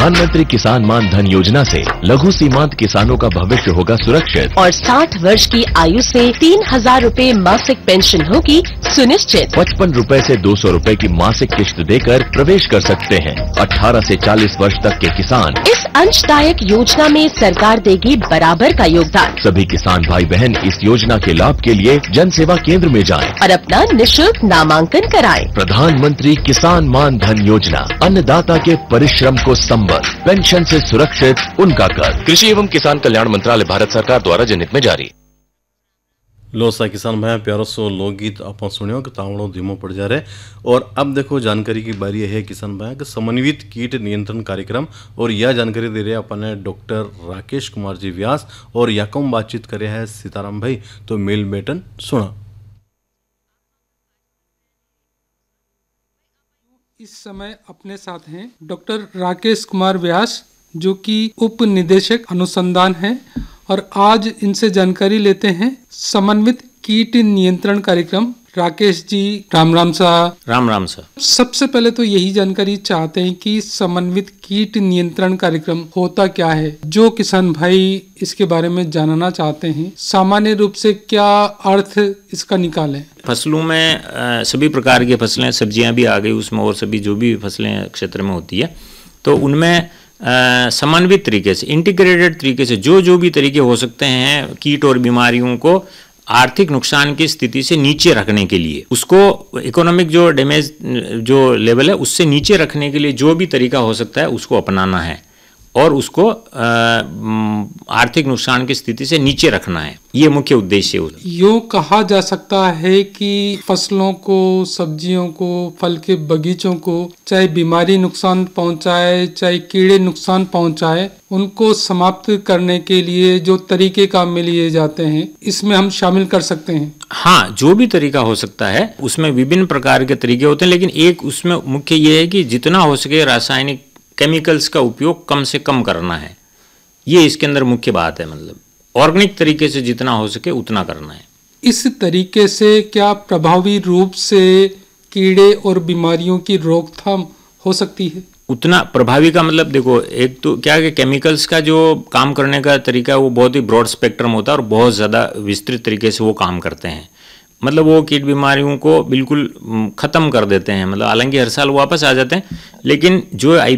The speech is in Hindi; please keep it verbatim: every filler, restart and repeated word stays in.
प्रधानमंत्री किसान मान धन योजना से लघु सीमांत किसानों का भविष्य होगा सुरक्षित और साठ वर्ष की आयु से तीन हजार रूपए मासिक पेंशन होगी सुनिश्चित। पचपन रूपए से दो सौ रूपए की मासिक किश्त देकर प्रवेश कर सकते हैं। अठारह से चालीस वर्ष तक के किसान इस अंशदायक योजना में सरकार देगी बराबर का योगदान। सभी किसान भाई बहन इस योजना के लाभ के लिए जन सेवा केंद्र में जाएं और अपना निशुल्क नामांकन कराएं। प्रधानमंत्री किसान मान धन योजना अन्नदाता के परिश्रम को संबल, पेंशन से सुरक्षित उनका कर। कृषि एवं किसान कल्याण मंत्रालय भारत सरकार द्वारा जनहित में जारी। लो सा किसान भाई प्यारो सो लोकगीत आप सुनियो कि तावड़ो धीमो पड़ जा रहे। और अब देखो जानकारी की बारी है किसान भाई कि समन्वित कीट नियंत्रण कार्यक्रम, और यह जानकारी दे रहे हैं अपने डॉक्टर राकेश कुमार जी व्यास, और याकम बातचीत करे है सीताराम भाई। तो मेल बेटन सुना। इस समय अपने साथ हैं डॉक्टर राकेश कुमार व्यास, जो कि उप निदेशक अनुसंधान हैं, और आज इनसे जानकारी लेते हैं समन्वित कीट नियंत्रण कार्यक्रम। राकेश जी राम राम सा। राम राम सा। सबसे पहले तो यही जानकारी चाहते हैं कि समन्वित कीट नियंत्रण कार्यक्रम होता क्या है, जो किसान भाई इसके बारे में जानना चाहते हैं। सामान्य रूप से क्या अर्थ इसका निकालें। फसलों में आ, सभी प्रकार की फसलें, सब्जियां भी आ गई उसमें, और सभी जो भी फसलें क्षेत्र में होती है, तो उनमें समन्वित तरीके से, इंटीग्रेटेड तरीके से जो जो भी तरीके हो सकते हैं कीट और बीमारियों को आर्थिक नुकसान की स्थिति से नीचे रखने के लिए, उसको इकोनॉमिक जो डैमेज जो लेवल है उससे नीचे रखने के लिए जो भी तरीका हो सकता है उसको अपनाना है, और उसको आर्थिक नुकसान की स्थिति से नीचे रखना है। ये मुख्य उद्देश्य है। यूँ कहा जा सकता है कि फसलों को, सब्जियों को, फल के बगीचों को चाहे बीमारी नुकसान पहुंचाए, चाहे कीड़े नुकसान पहुंचाए, उनको समाप्त करने के लिए जो तरीके काम में लिए जाते हैं, इसमें हम शामिल कर सकते हैं। हाँ, जो भी तरीका हो सकता है उसमें विभिन्न प्रकार के तरीके होते हैं, लेकिन एक उसमें मुख्य ये है कि जितना हो सके रासायनिक केमिकल्स का उपयोग कम से कम करना है। ये इसके अंदर मुख्य बात है, मतलब ऑर्गेनिक तरीके से जितना हो सके उतना करना है। इस तरीके से क्या प्रभावी रूप से कीड़े और बीमारियों की रोकथाम हो सकती है? उतना प्रभावी का मतलब देखो, एक तो क्या है कि केमिकल्स का जो काम करने का तरीका है वो बहुत ही ब्रॉड स्पेक्ट्रम होता है और बहुत ज़्यादा विस्तृत तरीके से वो काम करते हैं। मतलब वो कीट बीमारियों को बिल्कुल ख़त्म कर देते हैं, मतलब हालांकि हर साल वापस आ जाते हैं, लेकिन जो आई